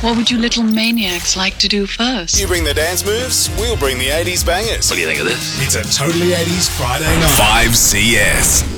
What would you little maniacs like to do first? You bring the dance moves, we'll bring the 80s bangers. What do you think of this? It's a totally 80s Friday night. 5CS.